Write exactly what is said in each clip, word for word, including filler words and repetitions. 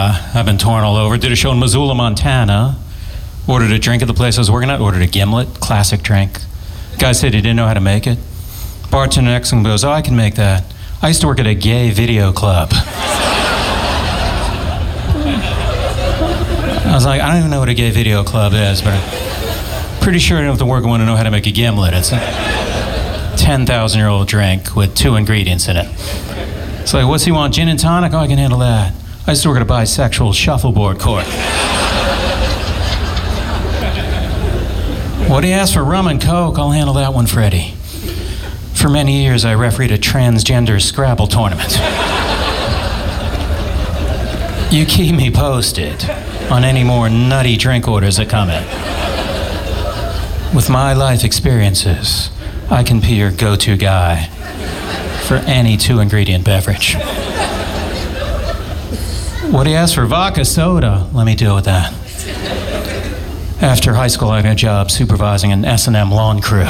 uh, I've been torn all over. Did a show in Missoula, Montana. Ordered a drink at the place I was working at. Ordered a gimlet, classic drink. Guy said he didn't know how to make it. Bartender next to him goes, oh, I can make that. I used to work at a gay video club. I was like, I don't even know what a gay video club is, but I'm pretty sure I don't have to work one to know how to make a gimlet. It's a ten thousand year old drink with two ingredients in it. It's like, what's he want, gin and tonic? Oh, I can handle that. I used to work at a bisexual shuffleboard court. What do you ask for, rum and coke? I'll handle that one, Freddie. For many years, I refereed a transgender Scrabble tournament. You keep me posted on any more nutty drink orders that come in. With my life experiences, I can be your go-to guy for any two-ingredient beverage. What do you ask for? Vodka soda? Let me deal with that. After high school, I got a job supervising an S and M lawn crew.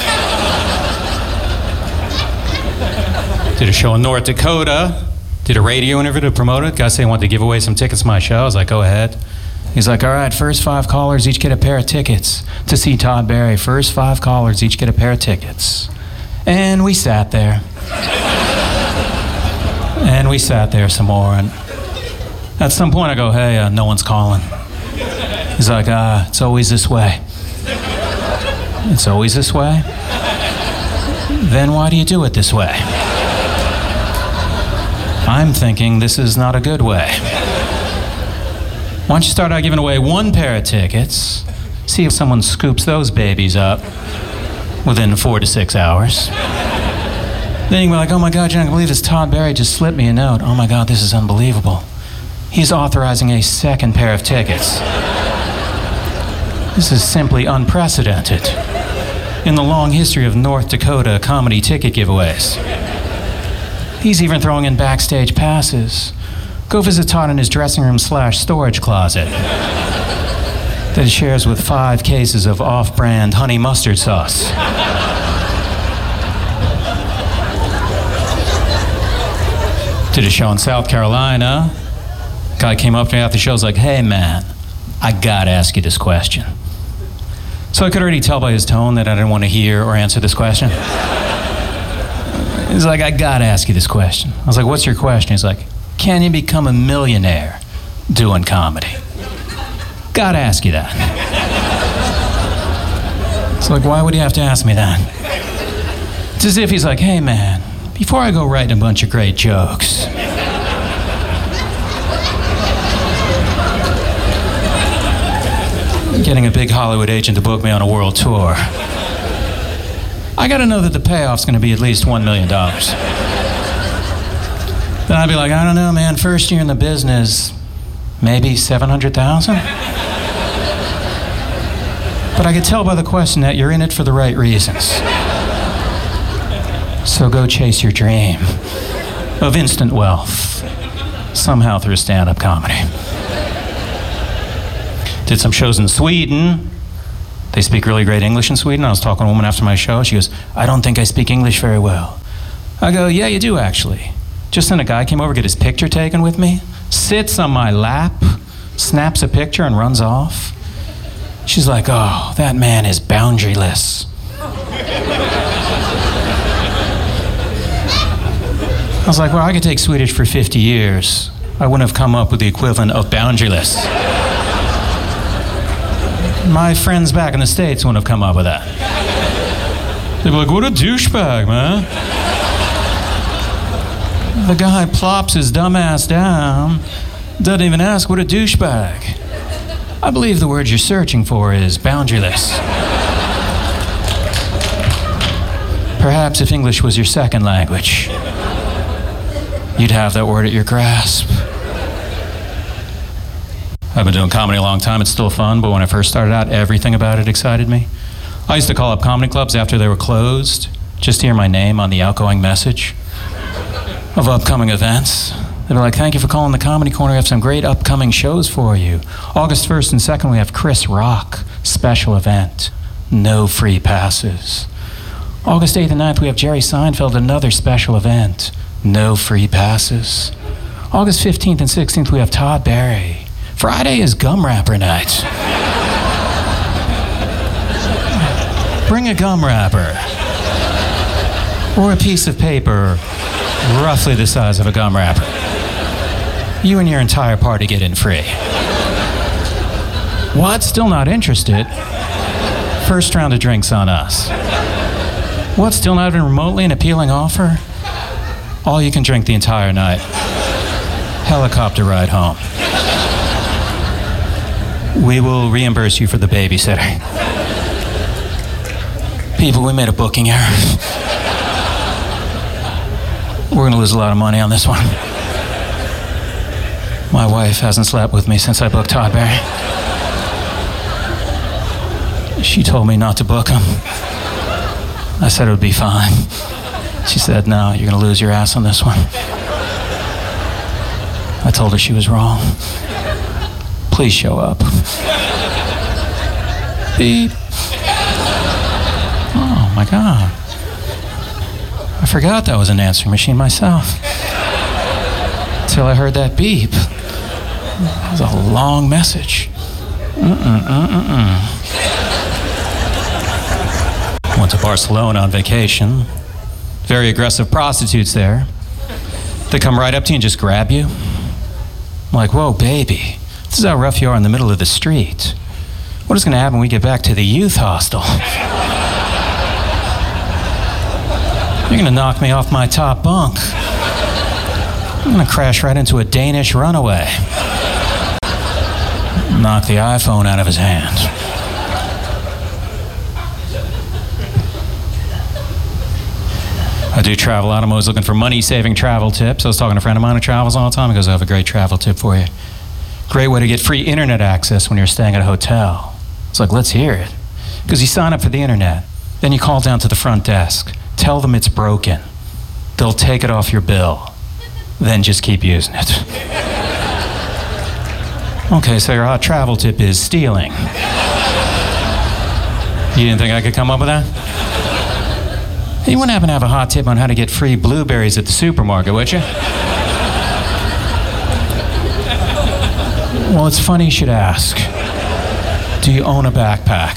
Did a show in North Dakota. Did a radio interview to promote it. Guy said he wanted to give away some tickets to my show. I was like, go ahead. He's like, all right, first five callers each get a pair of tickets to see Todd Barry. First five callers each get a pair of tickets. And we sat there. And we sat there some more. And at some point I go, hey, uh, no one's calling. He's like, uh, it's always this way. It's always this way? Then why do you do it this way? I'm thinking this is not a good way. Why don't you start out giving away one pair of tickets, see if someone scoops those babies up within four to six hours. Then you can be like, oh my God, you're not gonna believe this, Todd Barry just slipped me a note. Oh my God, this is unbelievable. He's authorizing a second pair of tickets. This is simply unprecedented in the long history of North Dakota comedy ticket giveaways. He's even throwing in backstage passes. Go visit Todd in his dressing room slash storage closet that he shares with five cases of off-brand honey mustard sauce. Did a show in South Carolina. Guy came up to me after the show, was like, hey man, I gotta ask you this question. So I could already tell by his tone that I didn't want to hear or answer this question. He's like, I gotta ask you this question. I was like, what's your question? He's like, can you become a millionaire doing comedy? Gotta ask you that. It's like, why would you have to ask me that? It's as if he's like, hey man, before I go writing a bunch of great jokes, getting a big Hollywood agent to book me on a world tour, I gotta know that the payoff's gonna be at least one million dollars. Then I'd be like, I don't know, man, first year in the business, maybe seven hundred thousand? But I could tell by the question that you're in it for the right reasons. So go chase your dream of instant wealth, somehow through stand-up comedy. Did some shows in Sweden. They speak really great English in Sweden. I was talking to a woman after my show. She goes, I don't think I speak English very well. I go, yeah, you do actually. Just then a guy came over to get his picture taken with me, sits on my lap, snaps a picture and runs off. She's like, oh, that man is boundaryless. I was like, well, I could take Swedish for fifty years. I wouldn't have come up with the equivalent of boundaryless. My friends back in the States wouldn't have come up with that. They'd be like, what a douchebag, man. The guy plops his dumb ass down, doesn't even ask what a douchebag. I believe the word you're searching for is boundaryless. Perhaps if English was your second language, you'd have that word at your grasp. I've been doing comedy a long time. It's still fun, but when I first started out, everything about it excited me. I used to call up comedy clubs after they were closed, just to hear my name on the outgoing message of upcoming events. They'd be like, thank you for calling the Comedy Corner. We have some great upcoming shows for you. August first and second, we have Chris Rock, special event. No free passes. August eighth and ninth, we have Jerry Seinfeld, another special event. No free passes. August fifteenth and sixteenth, we have Todd Barry. Friday is gum wrapper night. Bring a gum wrapper. Or a piece of paper roughly the size of a gum wrapper. You and your entire party get in free. What? Still not interested? First round of drinks on us. What? Still not even remotely an appealing offer? All you can drink the entire night. Helicopter ride home. We will reimburse you for the babysitter. People, we made a booking error. We're gonna lose a lot of money on this one. My wife hasn't slept with me since I booked Todd Barry. She told me not to book him. I said it would be fine. She said, no, you're gonna lose your ass on this one. I told her she was wrong. Please show up. Beep. Oh my God. I forgot that was an answering machine myself. Until I heard that beep. That was a long message. Mm-mm-mm-mm-mm. Went to Barcelona on vacation. Very aggressive prostitutes there. They come right up to you and just grab you. I'm like, whoa, baby. This is how rough you are in the middle of the street. What is going to happen when we get back to the youth hostel? You're going to knock me off my top bunk. I'm going to crash right into a Danish runaway. Knock the iPhone out of his hand. I do travel a lot. I'm always looking for money-saving travel tips. I was talking to a friend of mine who travels all the time. He goes, I have a great travel tip for you. Great way to get free internet access when you're staying at a hotel. It's like, let's hear it. Because you sign up for the internet. Then you call down to the front desk. Tell them it's broken. They'll take it off your bill. Then just keep using it. Okay, so your hot travel tip is stealing. You didn't think I could come up with that? You wouldn't happen to have a hot tip on how to get free blueberries at the supermarket, would you? Well, it's funny you should ask. Do you own a backpack?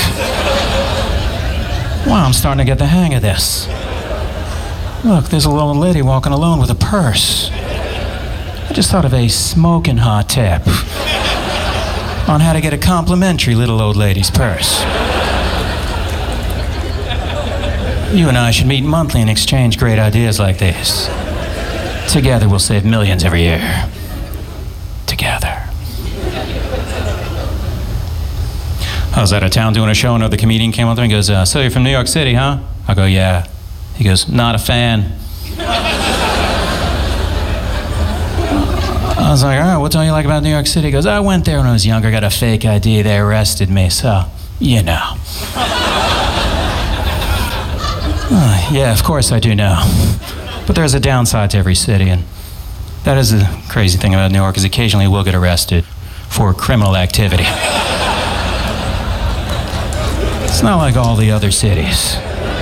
Wow, I'm starting to get the hang of this. Look, there's a little lady walking alone with a purse. I just thought of a smoking hot tip on how to get a complimentary little old lady's purse. You and I should meet monthly and exchange great ideas like this. Together we'll save millions every year. Together. I was out of town doing a show, another comedian came up to me and goes, uh, so you're from New York City, huh? I go, yeah. He goes, not a fan. I was like, all right, what don't you like about New York City? He goes, I went there when I was younger, got a fake I D, they arrested me, so, you know. uh, yeah, of course I do know. But there's a downside to every city, and that is the crazy thing about New York, is occasionally we'll get arrested for criminal activity. It's not like all the other cities.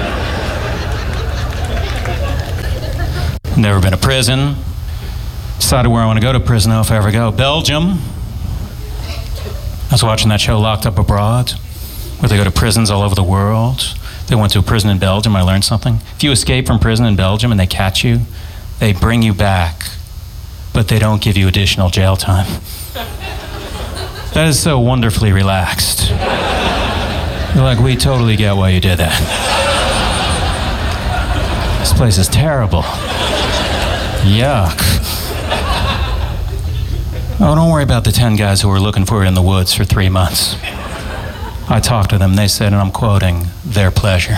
Never been to prison. Decided where I want to go to prison, though, if I ever go. Belgium. I was watching that show, Locked Up Abroad, where they go to prisons all over the world. They went to a prison in Belgium. I learned something. If you escape from prison in Belgium and they catch you, they bring you back, but they don't give you additional jail time. That is so wonderfully relaxed. You're like, we totally get why you did that. This place is terrible. Yuck. Oh, don't worry about the ten guys who were looking for you in the woods for three months. I talked to them. They said, and I'm quoting, their pleasure.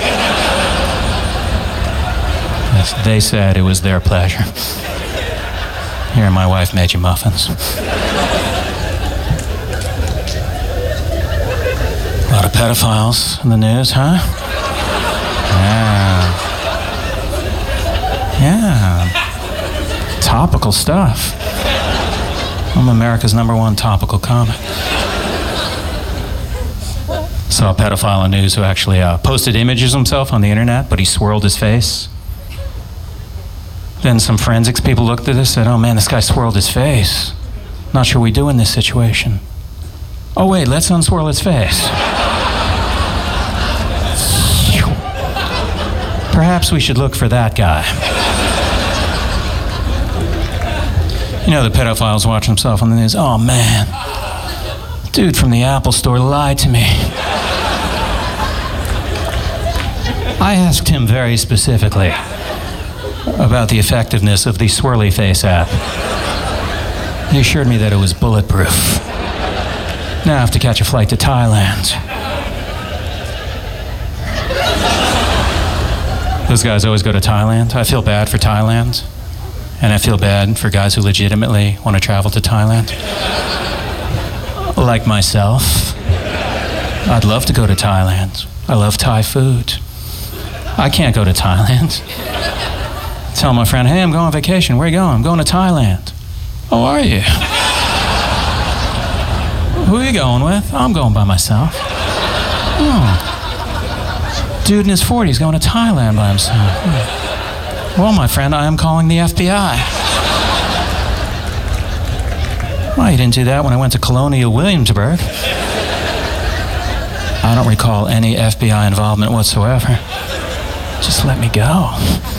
Yes, they said it was their pleasure. Here, my wife made you muffins. A lot of pedophiles in the news, huh? Yeah. Yeah. Topical stuff. I'm America's number one topical comic. Saw a pedophile on the news who actually uh, posted images of himself on the internet, but he swirled his face. Then some forensics people looked at us and said, oh man, this guy swirled his face. Not sure what we do in this situation. Oh wait, let's unswirl his face. Perhaps we should look for that guy. You know, the pedophile's watching himself on the news. Oh man, dude from the Apple store lied to me. I asked him very specifically about the effectiveness of the Swirly Face app. He assured me that it was bulletproof. Now I have to catch a flight to Thailand. Those guys always go to Thailand. I feel bad for Thailand. And I feel bad for guys who legitimately want to travel to Thailand. Like myself. I'd love to go to Thailand. I love Thai food. I can't go to Thailand. Tell my friend, hey, I'm going on vacation. Where are you going? I'm going to Thailand. Oh, are you? Who are you going with? I'm going by myself. Oh. Dude in his forties going to Thailand by himself. Hmm. Well, my friend, I am calling the F B I. Well, you didn't do that when I went to Colonial Williamsburg. I don't recall any F B I involvement whatsoever. Just let me go.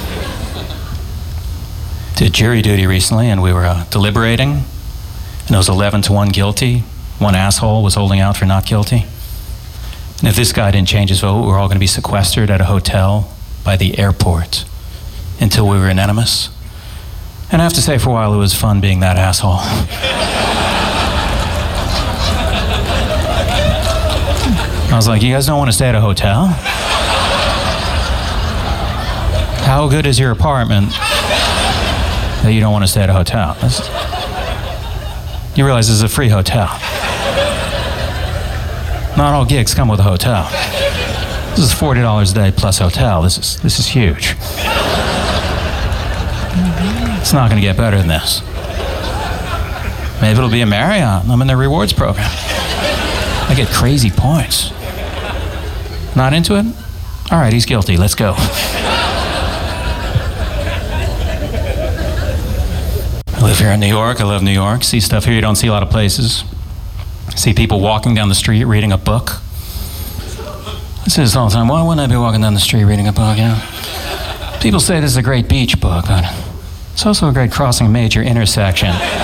Did jury duty recently, and we were uh, deliberating, and it was eleven to one guilty. One asshole was holding out for not guilty. And if this guy didn't change his vote, we were all going to be sequestered at a hotel by the airport until we were unanimous. And I have to say, for a while, it was fun being that asshole. I was like, you guys don't want to stay at a hotel? How good is your apartment that you don't want to stay at a hotel? This, you realize this is a free hotel. Not all gigs come with a hotel. This is forty dollars a day plus hotel. This is, this is huge. It's not going to get better than this. Maybe it'll be a Marriott. I'm in the rewards program. I get crazy points. Not into it? All right, he's guilty. Let's go. I live here in New York. I love New York. See stuff here you don't see a lot of places. See people walking down the street reading a book. I say this all the time. Why wouldn't I be walking down the street reading a book? You know? People say this is a great beach book, but it's also a great crossing a major intersection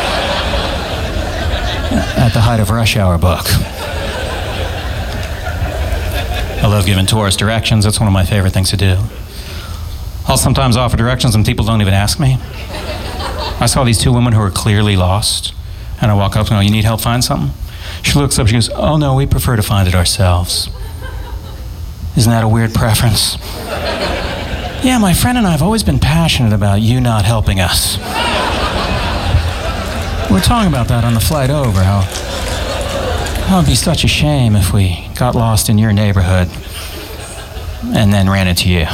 at the height of rush hour book. I love giving tourists directions. That's one of my favorite things to do. I'll sometimes offer directions and people don't even ask me. I saw these two women who were clearly lost, and I walk up and go, you need help find something? She looks up, she goes, oh no, we prefer to find it ourselves. Isn't that a weird preference? Yeah, my friend and I have always been passionate about you not helping us. We were talking about that on the flight over, how, how it'd be such a shame if we got lost in your neighborhood and then ran into you.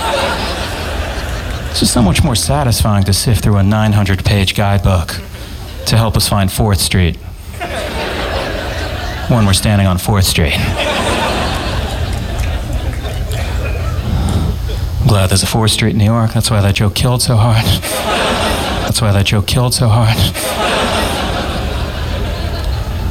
It's just so much more satisfying to sift through a nine hundred page guidebook to help us find fourth Street when we're standing on fourth Street. I'm glad there's a fourth Street in New York. That's why that joke killed so hard. That's why that joke killed so hard.